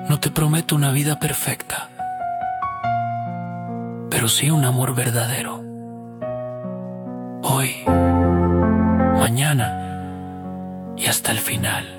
No te prometo una vida perfecta, pero sí un amor verdadero. Hoy, mañana y hasta el final.